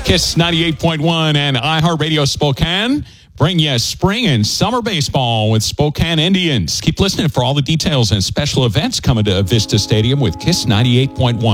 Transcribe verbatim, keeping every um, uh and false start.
Kiss ninety-eight point one and iHeartRadio Spokane bring you spring and summer baseball with Spokane Indians. Keep listening for all the details and special events coming to Vista Stadium with Kiss ninety-eight point one.